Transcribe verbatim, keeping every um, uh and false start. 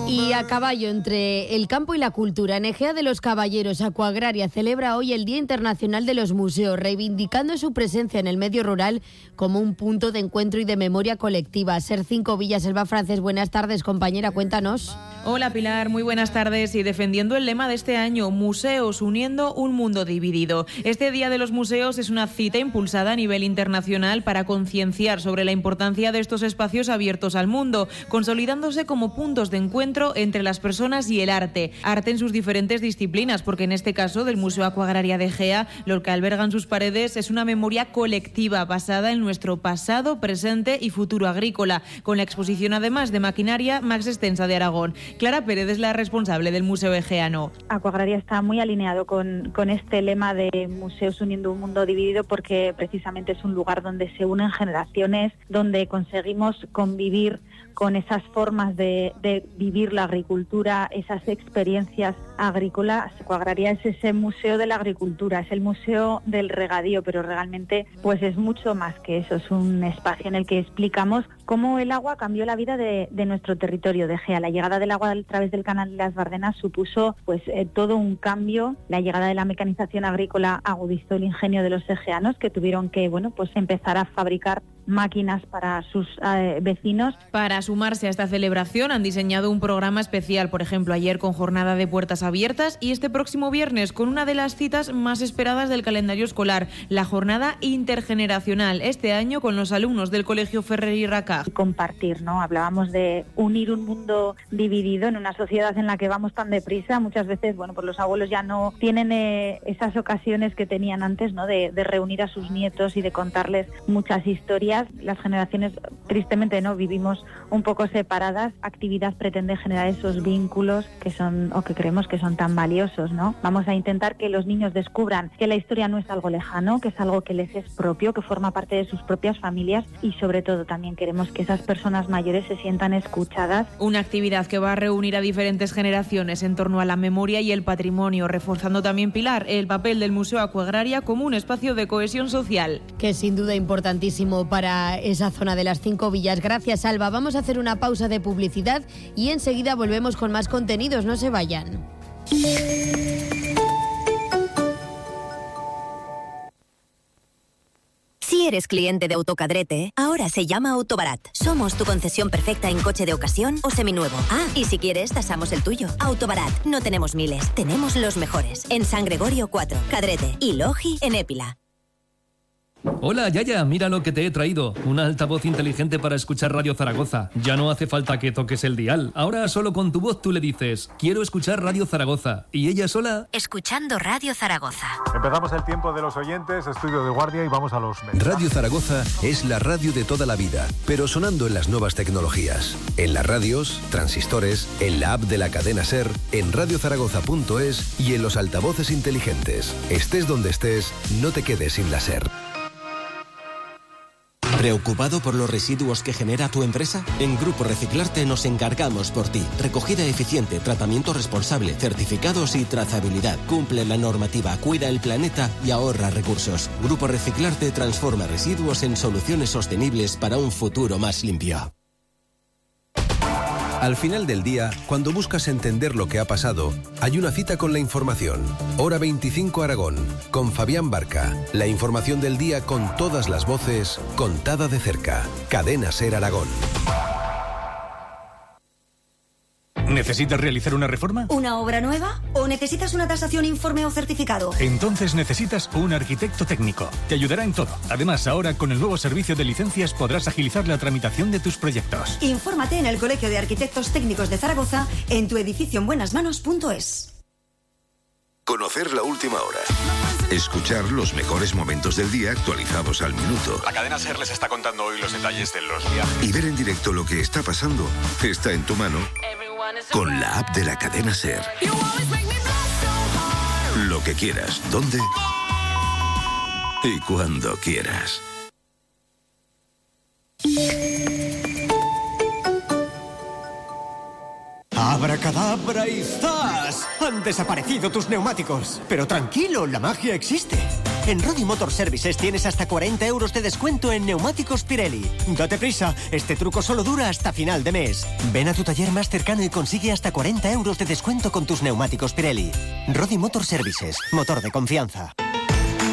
Y a caballo entre el campo y la cultura, en Ejea de los Caballeros, Acuagraria celebra hoy el Día Internacional de los Museos, reivindicando su presencia en el medio rural como un punto de encuentro y de memoria colectiva. Ser Cinco Villas, Elba Francés, buenas tardes, compañera, cuéntanos. Hola Pilar, muy buenas tardes. Y defendiendo el lema de este año, Museos uniendo un mundo dividido. Este Día de los Museos es una cita impulsada a nivel internacional para concienciar sobre la importancia de estos espacios abiertos al mundo, consolidándose como puntos de encuentro entre las personas y el arte. Arte en sus diferentes disciplinas, porque en este caso del Museo Acuagraria de Ejea, lo que albergan sus paredes es una memoria colectiva basada en nuestro pasado, presente y futuro agrícola, con la exposición además de maquinaria más extensa de Aragón. Clara Pérez es la responsable del Museo Ejeano. Acuagraria está muy alineado con, con este lema de Museos uniendo un mundo dividido, porque precisamente es un lugar donde se unen generaciones, donde conseguimos convivir con esas formas de, de vivir la agricultura, esas experiencias agrícolas. Acuagraria es ese museo de la agricultura, es el museo del regadío, pero realmente pues es mucho más que eso. Es un espacio en el que explicamos cómo el agua cambió la vida de, de nuestro territorio de Ejea. La llegada del agua a través del canal de las Bardenas supuso pues eh, todo un cambio. La llegada de la mecanización agrícola agudizó el ingenio de los ejeanos, que tuvieron que bueno pues empezar a fabricar máquinas para sus eh, vecinos. Para sumarse a esta celebración han diseñado un programa especial, por ejemplo ayer con jornada de puertas abiertas y este próximo viernes con una de las citas más esperadas del calendario escolar, la jornada intergeneracional, este año con los alumnos del Colegio Ferrer y Racah. Compartir, ¿no? Hablábamos de unir un mundo dividido en una sociedad en la que vamos tan deprisa. Muchas veces, bueno, pues los abuelos ya no tienen eh, esas ocasiones que tenían antes, ¿no? De, de reunir a sus nietos y de contarles muchas historias. Las generaciones, tristemente, no vivimos un poco separadas. Actividad pretende generar esos vínculos que son, o que creemos que son tan valiosos, ¿no? Vamos a intentar que los niños descubran que la historia no es algo lejano, que es algo que les es propio, que forma parte de sus propias familias, y sobre todo también queremos que esas personas mayores se sientan escuchadas. Una actividad que va a reunir a diferentes generaciones en torno a la memoria y el patrimonio, reforzando también, Pilar, el papel del Museo Acuagraria como un espacio de cohesión social. Que es sin duda importantísimo para esa zona de las Cinco Villas. Gracias, Alba. Vamos a hacer una pausa de publicidad y enseguida volvemos con más contenidos. No se vayan. Si eres cliente de Autocadrete, ahora se llama Autobarat. Somos tu concesión perfecta en coche de ocasión o seminuevo. Ah, y si quieres, tasamos el tuyo. Autobarat. No tenemos miles, tenemos los mejores. En San Gregorio cuatro, Cadrete y Logi en Épila. Hola, Yaya, mira lo que te he traído. Un altavoz inteligente para escuchar Radio Zaragoza. Ya no hace falta que toques el dial. Ahora solo con tu voz tú le dices, quiero escuchar Radio Zaragoza. Y ella sola... Escuchando Radio Zaragoza. Empezamos el tiempo de los oyentes, estudio de guardia, y vamos a los mensajes. Radio Zaragoza es la radio de toda la vida, pero sonando en las nuevas tecnologías. En las radios, transistores, en la app de la cadena SER, en radio zaragoza punto es y en los altavoces inteligentes. Estés donde estés, no te quedes sin la SER. ¿Preocupado por los residuos que genera tu empresa? En Grupo Reciclarte nos encargamos por ti. Recogida eficiente, tratamiento responsable, certificados y trazabilidad. Cumple la normativa, cuida el planeta y ahorra recursos. Grupo Reciclarte transforma residuos en soluciones sostenibles para un futuro más limpio. Al final del día, cuando buscas entender lo que ha pasado, hay una cita con la información. Hora veinticinco Aragón, con Fabián Barca. La información del día con todas las voces, contada de cerca. Cadena SER Aragón. ¿Necesitas realizar una reforma? ¿Una obra nueva? ¿O necesitas una tasación, informe o certificado? Entonces necesitas un arquitecto técnico. Te ayudará en todo. Además, ahora con el nuevo servicio de licencias podrás agilizar la tramitación de tus proyectos. Infórmate en el Colegio de Arquitectos Técnicos de Zaragoza, en tu edificio en buenas manos punto es. Conocer la última hora. Escuchar los mejores momentos del día actualizados al minuto. La cadena SER les está contando hoy los detalles de los viajes. Y ver en directo lo que está pasando está en tu mano con la app de la cadena SER. Lo que quieras, dónde y cuando quieras. Abracadabra y ¡zas! Han desaparecido tus neumáticos. Pero tranquilo, la magia existe. En Rodi Motor Services tienes hasta cuarenta euros de descuento en neumáticos Pirelli. Date prisa, este truco solo dura hasta final de mes. Ven a tu taller más cercano y consigue hasta cuarenta euros de descuento con tus neumáticos Pirelli. Rodi Motor Services, motor de confianza.